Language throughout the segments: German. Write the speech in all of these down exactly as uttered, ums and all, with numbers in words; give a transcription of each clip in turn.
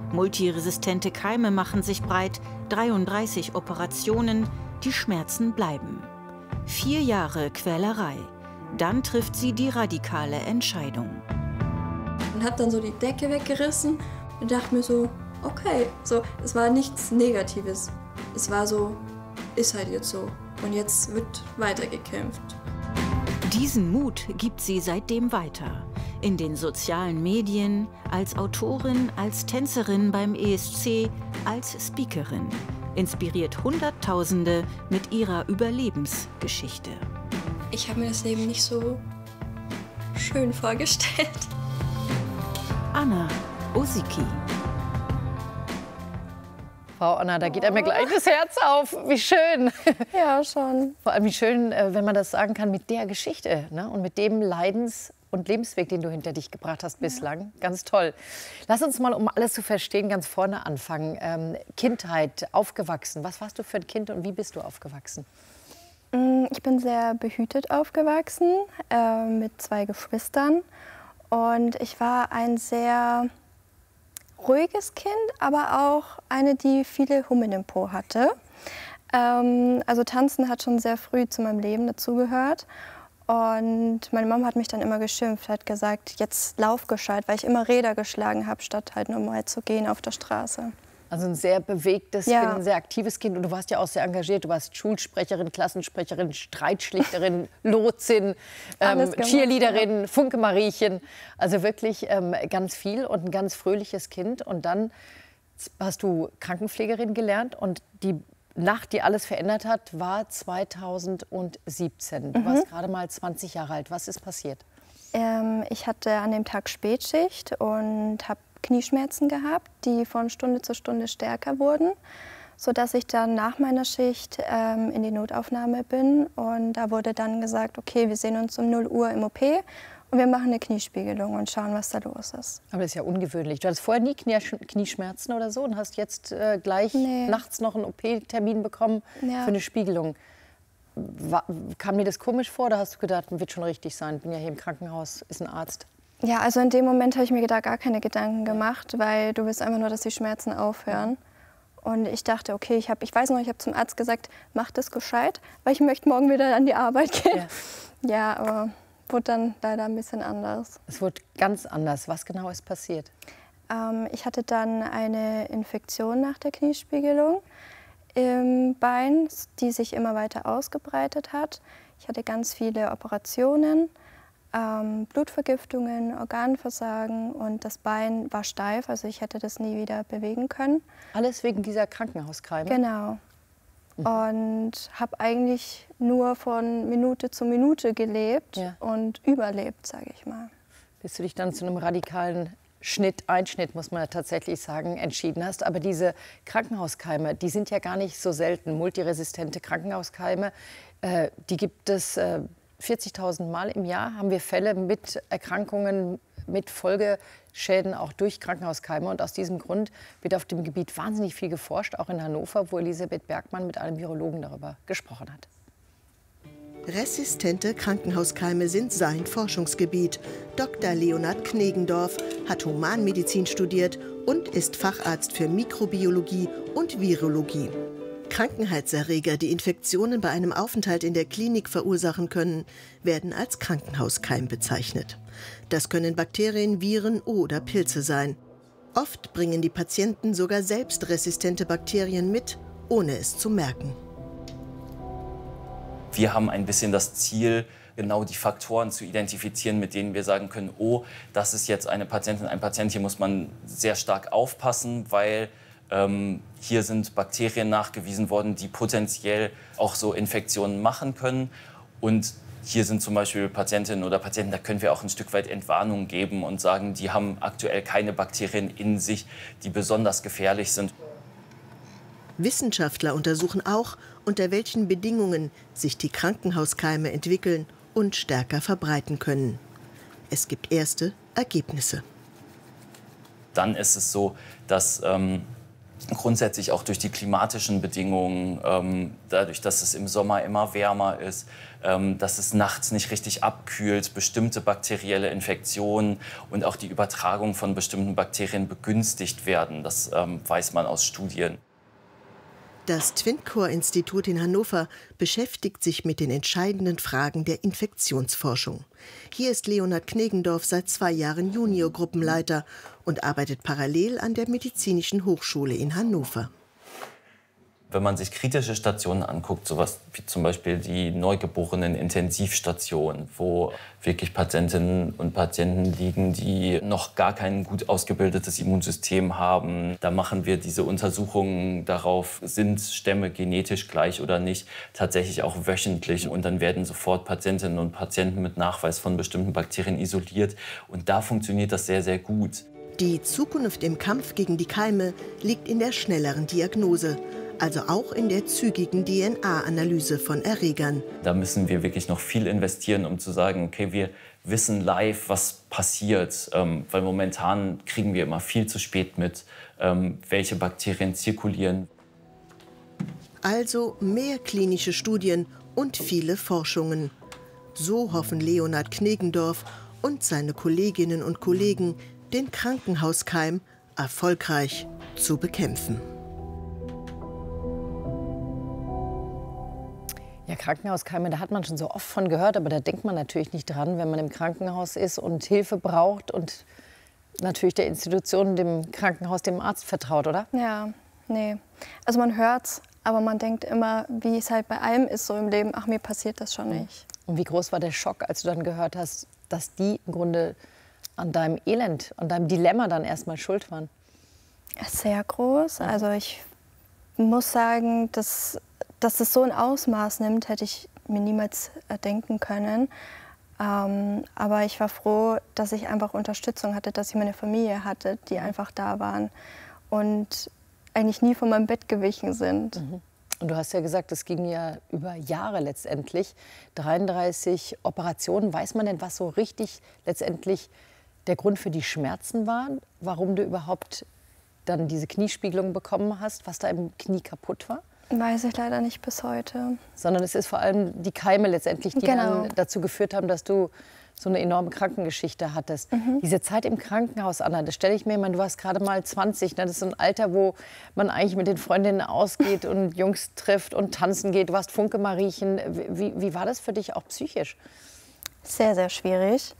Multiresistente Keime machen sich breit, dreiunddreißig Operationen, die Schmerzen bleiben. Vier Jahre Quälerei. Dann trifft sie die radikale Entscheidung. Und habe dann so die Decke weggerissen und dachte mir so, okay, so, es war nichts Negatives. Es war so, ist halt jetzt so. Und jetzt wird weitergekämpft. Diesen Mut gibt sie seitdem weiter. In den sozialen Medien, als Autorin, als Tänzerin beim E S C, als Speakerin. Inspiriert Hunderttausende mit ihrer Überlebensgeschichte. Ich habe mir das Leben nicht so schön vorgestellt. Anna Osicki. Frau Anna, da geht einem ja gleich das Herz auf. Wie schön. Ja, schon. Vor allem wie schön, wenn man das sagen kann, mit der Geschichte, ne? Und mit dem Leidens- und Lebensweg, den du hinter dich gebracht hast bislang. Ja. Ganz toll. Lass uns mal, um alles zu verstehen, ganz vorne anfangen. Ähm, Kindheit, aufgewachsen. Was warst du für ein Kind und wie bist du aufgewachsen? Ich bin sehr behütet aufgewachsen, äh, mit zwei Geschwistern. Und ich war ein sehr ruhiges Kind, aber auch eine, die viele Hummeln im Po hatte. Ähm, also Tanzen hat schon sehr früh zu meinem Leben dazugehört. Und meine Mama hat mich dann immer geschimpft, hat gesagt, jetzt lauf gescheit, weil ich immer Räder geschlagen habe, statt halt normal zu gehen auf der Straße. Also ein sehr bewegtes Ja. Kind, ein sehr aktives Kind. Und du warst ja auch sehr engagiert. Du warst Schulsprecherin, Klassensprecherin, Streitschlichterin, Lotsin, ähm, Cheerleaderin, ja. Funke-Mariechen. Also wirklich ähm, ganz viel und ein ganz fröhliches Kind. Und dann hast du Krankenpflegerin gelernt. Und die Nacht, die alles verändert hat, war zweitausendsiebzehn. Du mhm. warst gerade mal zwanzig Jahre alt. Was ist passiert? Ähm, ich hatte an dem Tag Spätschicht und habe Knieschmerzen gehabt, die von Stunde zu Stunde stärker wurden, sodass ich dann nach meiner Schicht ähm, in die Notaufnahme bin. Und da wurde dann gesagt, okay, wir sehen uns um null Uhr im O P und wir machen eine Kniespiegelung und schauen, was da los ist. Aber das ist ja ungewöhnlich. Du hattest vorher nie Knieschmerzen oder so und hast jetzt äh, gleich nee. nachts noch einen O P-Termin bekommen ja. für eine Spiegelung. War, kam dir das komisch vor oder hast du gedacht, wird schon richtig sein? Bin ja hier im Krankenhaus, ist ein Arzt. Ja, also in dem Moment habe ich mir da gar keine Gedanken gemacht, weil du willst einfach nur, dass die Schmerzen aufhören. Und ich dachte, okay, ich, hab, ich weiß noch, ich habe zum Arzt gesagt, mach das gescheit, weil ich möchte morgen wieder an die Arbeit gehen. Ja, ja, aber wurde dann leider ein bisschen anders. Es wurde ganz anders. Was genau ist passiert? Ähm, ich hatte dann eine Infektion nach der Kniespiegelung im Bein, die sich immer weiter ausgebreitet hat. Ich hatte ganz viele Operationen. Ähm, Blutvergiftungen, Organversagen und das Bein war steif, also ich hätte das nie wieder bewegen können. Alles wegen dieser Krankenhauskeime? Genau. Mhm. Und habe eigentlich nur von Minute zu Minute gelebt ja. und überlebt, sage ich mal. Bis du dich dann zu einem radikalen Schnitt, Einschnitt, muss man tatsächlich sagen, entschieden hast. Aber diese Krankenhauskeime, die sind ja gar nicht so selten. Multiresistente Krankenhauskeime, äh, die gibt es äh, vierzigtausend Mal im Jahr haben wir Fälle mit Erkrankungen, mit Folgeschäden auch durch Krankenhauskeime. Und aus diesem Grund wird auf dem Gebiet wahnsinnig viel geforscht, auch in Hannover, wo Elisabeth Bergmann mit einem Virologen darüber gesprochen hat. Resistente Krankenhauskeime sind sein Forschungsgebiet. Doktor Leonhard Knegendorf hat Humanmedizin studiert und ist Facharzt für Mikrobiologie und Virologie. Krankheitserreger, die Infektionen bei einem Aufenthalt in der Klinik verursachen können, werden als Krankenhauskeim bezeichnet. Das können Bakterien, Viren oder Pilze sein. Oft bringen die Patienten sogar selbst resistente Bakterien mit, ohne es zu merken. Wir haben ein bisschen das Ziel, genau die Faktoren zu identifizieren, mit denen wir sagen können, oh, das ist jetzt eine Patientin, ein Patient, hier muss man sehr stark aufpassen, weil ähm, hier sind Bakterien nachgewiesen worden, die potenziell auch so Infektionen machen können. Und hier sind zum Beispiel Patientinnen oder Patienten, da können wir auch ein Stück weit Entwarnung geben und sagen, die haben aktuell keine Bakterien in sich, die besonders gefährlich sind. Wissenschaftler untersuchen auch, unter welchen Bedingungen sich die Krankenhauskeime entwickeln und stärker verbreiten können. Es gibt erste Ergebnisse. Dann ist es so, dass ähm, grundsätzlich auch durch die klimatischen Bedingungen, ähm, dadurch, dass es im Sommer immer wärmer ist, ähm, dass es nachts nicht richtig abkühlt, bestimmte bakterielle Infektionen und auch die Übertragung von bestimmten Bakterien begünstigt werden. Das ähm, weiß man aus Studien. Das TwinCore-Institut in Hannover beschäftigt sich mit den entscheidenden Fragen der Infektionsforschung. Hier ist Leonhard Knegendorf seit zwei Jahren Juniorgruppenleiter und arbeitet parallel an der Medizinischen Hochschule in Hannover. Wenn man sich kritische Stationen anguckt, sowas wie zum Beispiel die Neugeborenen-Intensivstation, wo wirklich Patientinnen und Patienten liegen, die noch gar kein gut ausgebildetes Immunsystem haben, da machen wir diese Untersuchungen darauf, sind Stämme genetisch gleich oder nicht, tatsächlich auch wöchentlich. Und dann werden sofort Patientinnen und Patienten mit Nachweis von bestimmten Bakterien isoliert. Und da funktioniert das sehr, sehr gut. Die Zukunft im Kampf gegen die Keime liegt in der schnelleren Diagnose. Also auch in der zügigen D N A-Analyse von Erregern. Da müssen wir wirklich noch viel investieren, um zu sagen, okay, wir wissen live, was passiert. Ähm, weil momentan kriegen wir immer viel zu spät mit, ähm, welche Bakterien zirkulieren. Also mehr klinische Studien und viele Forschungen. So hoffen Leonhard Knegendorf und seine Kolleginnen und Kollegen, den Krankenhauskeim erfolgreich zu bekämpfen. Ja, Krankenhauskeime, da hat man schon so oft von gehört, aber da denkt man natürlich nicht dran, wenn man im Krankenhaus ist und Hilfe braucht und natürlich der Institution, dem Krankenhaus, dem Arzt vertraut, oder? Ja, nee. Also man hört's, aber man denkt immer, wie es halt bei allem ist so im Leben, ach, mir passiert das schon nicht. Und wie groß war der Schock, als du dann gehört hast, dass die im Grunde an deinem Elend, an deinem Dilemma dann erstmal schuld waren? Sehr groß. Also ich muss sagen, dass Dass es so ein Ausmaß nimmt, hätte ich mir niemals denken können. Ähm, aber ich war froh, dass ich einfach Unterstützung hatte, dass ich meine Familie hatte, die einfach da waren und eigentlich nie von meinem Bett gewichen sind. Mhm. Und du hast ja gesagt, es ging ja über Jahre letztendlich. dreiunddreißig Operationen. Weiß man denn, was so richtig letztendlich der Grund für die Schmerzen war? Warum du überhaupt dann diese Kniespiegelung bekommen hast, was da im Knie kaputt war? Weiß ich leider nicht bis heute. Sondern es ist vor allem die Keime letztendlich, die Genau. dann dazu geführt haben, dass du so eine enorme Krankengeschichte hattest. Mhm. Diese Zeit im Krankenhaus, Anna, das stelle ich mir, ich meine, du warst gerade mal zwanzig, ne? Das ist so ein Alter, wo man eigentlich mit den Freundinnen ausgeht und Jungs trifft und tanzen geht. Du warst Funke-Mariechen. Wie, wie war das für dich auch psychisch? Sehr, sehr schwierig.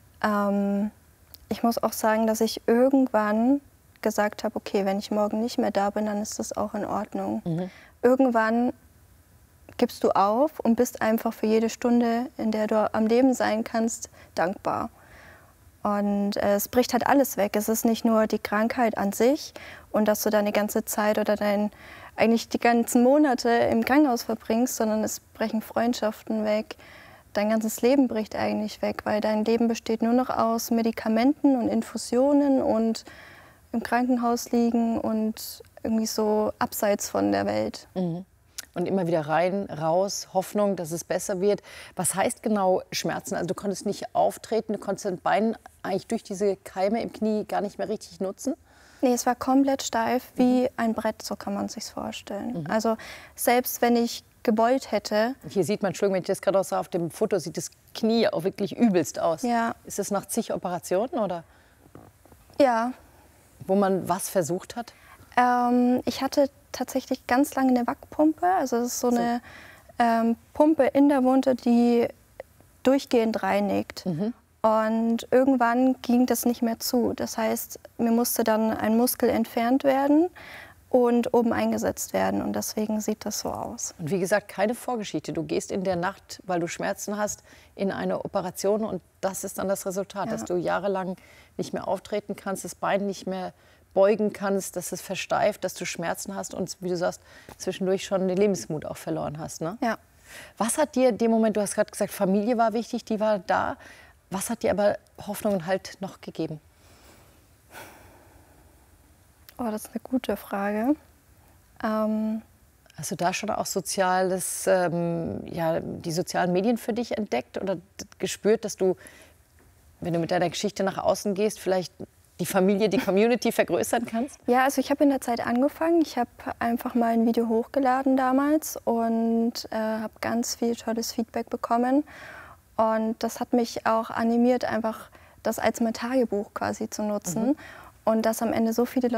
Ähm, ich muss auch sagen, dass ich irgendwann gesagt habe, okay, wenn ich morgen nicht mehr da bin, dann ist das auch in Ordnung. Mhm. Irgendwann gibst du auf und bist einfach für jede Stunde, in der du am Leben sein kannst, dankbar. Und äh, es bricht halt alles weg. Es ist nicht nur die Krankheit an sich und dass du deine ganze Zeit oder dein, eigentlich die ganzen Monate im Krankenhaus verbringst, sondern es brechen Freundschaften weg. Dein ganzes Leben bricht eigentlich weg, weil dein Leben besteht nur noch aus Medikamenten und Infusionen und im Krankenhaus liegen und irgendwie so abseits von der Welt. Mhm. Und immer wieder rein, raus, Hoffnung, dass es besser wird. Was heißt genau Schmerzen? Also du konntest nicht auftreten, du konntest dein Bein eigentlich durch diese Keime im Knie gar nicht mehr richtig nutzen? Nee, es war komplett steif, wie ein Brett, so kann man es sich vorstellen. Mhm. Also selbst wenn ich gewollt hätte... Hier sieht man, Entschuldigung, wenn ich das gerade auch sah, auf dem Foto sieht das Knie auch wirklich übelst aus. Ja. Ist das nach zig Operationen, oder? Ja. Wo man was versucht hat? Ähm, ich hatte tatsächlich ganz lange eine Wackpumpe. Also das ist so, so. eine ähm, Pumpe in der Wunde, die durchgehend reinigt. Mhm. Und irgendwann ging das nicht mehr zu. Das heißt, mir musste dann ein Muskel entfernt werden und oben eingesetzt werden. Und deswegen sieht das so aus. Und wie gesagt, keine Vorgeschichte. Du gehst in der Nacht, weil du Schmerzen hast, in eine Operation. Und das ist dann das Resultat, ja. Dass du jahrelang nicht mehr auftreten kannst, das Bein nicht mehr beugen kannst, dass es versteift, dass du Schmerzen hast und, wie du sagst, zwischendurch schon den Lebensmut auch verloren hast. Ne? Ja. Was hat dir in dem Moment, du hast gerade gesagt, Familie war wichtig, die war da. Was hat dir aber Hoffnung und Halt noch gegeben? Oh, das ist eine gute Frage. Ähm Hast du da schon auch soziales, ähm, ja, die sozialen Medien für dich entdeckt oder gespürt, dass du, wenn du mit deiner Geschichte nach außen gehst, vielleicht die Familie, die Community vergrößern kannst? Ja, also ich habe in der Zeit angefangen. Ich habe einfach mal ein Video hochgeladen damals und äh, habe ganz viel tolles Feedback bekommen. Und das hat mich auch animiert, einfach das als mein Tagebuch quasi zu nutzen. Mhm. Und dass am Ende so viele Leute